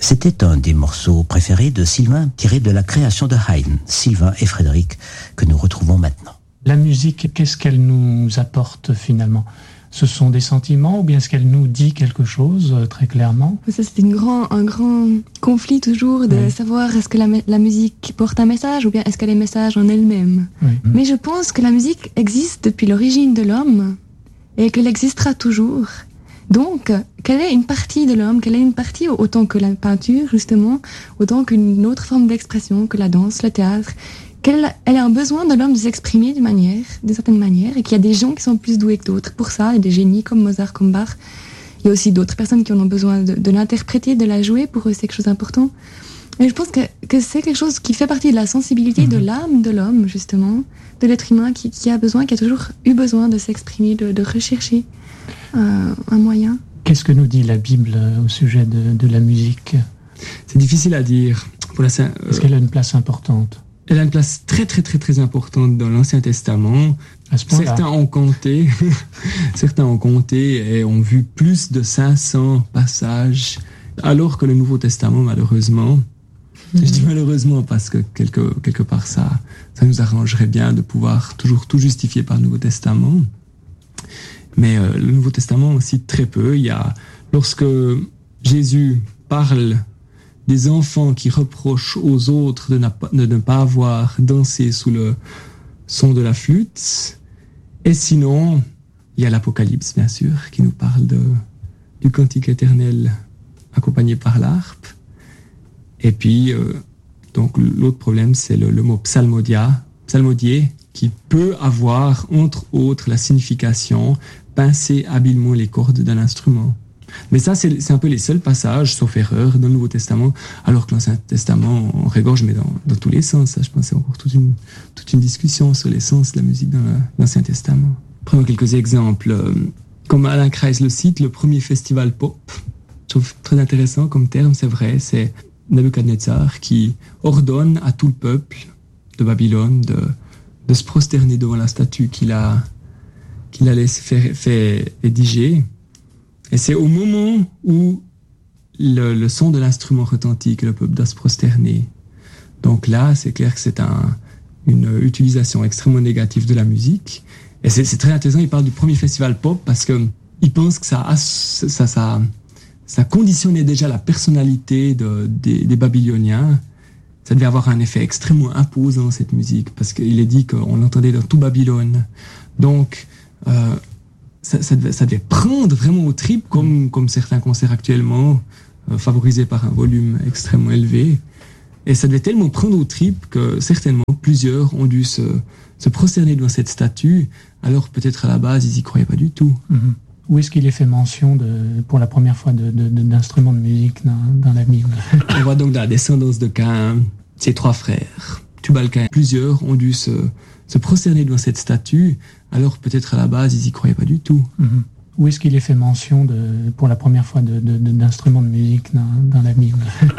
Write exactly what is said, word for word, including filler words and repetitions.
C'était un des morceaux préférés de Sylvain, tiré de la création de Haydn, Sylvain et Frédéric, que nous retrouvons maintenant. La musique, qu'est-ce qu'elle nous apporte finalement ? Ce sont des sentiments ou bien est-ce qu'elle nous dit quelque chose euh, très clairement ? Ça, c'est une grand, un grand conflit toujours de oui. savoir est-ce que la, la musique porte un message ou bien est-ce qu'elle est un message en elle-même. Oui. Mais je pense que la musique existe depuis l'origine de l'homme et qu'elle existera toujours. Donc, quelle est une partie de l'homme, quelle est une partie autant que la peinture, justement, autant qu'une autre forme d'expression, que la danse, le théâtre, qu'elle elle a un besoin de l'homme de s'exprimer d'une manière, d'une certaine manière, et qu'il y a des gens qui sont plus doués que d'autres pour ça, il y a des génies comme Mozart, comme Bach. Il y a aussi d'autres personnes qui en ont besoin de, de l'interpréter, de la jouer, pour eux c'est quelque chose d'important. Et je pense que, que c'est quelque chose qui fait partie de la sensibilité, mmh. de l'âme de l'homme, justement, de l'être humain qui, qui a besoin, qui a toujours eu besoin de s'exprimer, de, de rechercher euh, un moyen. Qu'est-ce que nous dit la Bible au sujet de, de la musique ? C'est difficile à dire. Pour la, euh, Est-ce qu'elle a une place importante ? Elle a une place très très très très importante dans l'Ancien Testament. Certains ont compté, certains ont compté et ont vu plus de cinq cents passages, alors que le Nouveau Testament, malheureusement, mmh. je dis malheureusement parce que quelque, quelque part ça, ça nous arrangerait bien de pouvoir toujours tout justifier par le Nouveau Testament. Mais euh, le Nouveau Testament cite très peu. Il y a, lorsque Jésus parle des enfants qui reprochent aux autres de, de ne pas avoir dansé sous le son de la flûte. Et sinon, il y a l'Apocalypse, bien sûr, qui nous parle de, du cantique éternel accompagné par l'harpe. Et puis, euh, donc, l'autre problème, c'est le, le mot psalmodia, psalmodier, qui peut avoir, entre autres, la signification pincer habilement les cordes d'un instrument. Mais ça, c'est, c'est un peu les seuls passages, sauf erreur, dans le Nouveau Testament, alors que l'Ancien Testament, on régorge, mais dans, dans tous les sens. Ça, je pense que c'est encore toute une, toute une discussion sur les sens de la musique dans la, l'Ancien Testament. Prenons quelques exemples. Comme Alain Kreis le cite, le premier festival pop, je trouve très intéressant comme terme, c'est vrai, c'est Nebuchadnezzar qui ordonne à tout le peuple de Babylone de, de se prosterner devant la statue qu'il a, qu'il a laissé faire, faire édiger. Et c'est au moment où le, le son de l'instrument retentit que le peuple doit se prosterner. Donc là, c'est clair que c'est un, une utilisation extrêmement négative de la musique. Et c'est, c'est très intéressant, il parle du premier festival pop parce qu'il pense que ça, ça, ça, ça conditionnait déjà la personnalité de, des, des Babyloniens. Ça devait avoir un effet extrêmement imposant, cette musique, parce qu'il est dit qu'on l'entendait dans tout Babylone. Donc, euh, Ça, ça, devait, ça devait prendre vraiment aux tripes, comme, comme certains concerts actuellement, euh, favorisés par un volume extrêmement élevé. Et ça devait tellement prendre aux tripes que certainement plusieurs ont dû se, se prosterner devant cette statue, alors peut-être à la base ils y croyaient pas du tout. Mm-hmm. Où est-ce qu'il est fait mention de, pour la première fois de, de, de, d'instruments de musique dans, dans la Bible ? On voit donc dans la descendance de Caïn, ses trois frères, Tubal-Caïn. Plusieurs ont dû se, se prosterner devant cette statue, alors peut-être à la base, ils y croyaient pas du tout. Mm-hmm. Où est-ce qu'il est fait mention de, pour la première fois de, de, de, d'instruments de musique dans, dans la Bible ?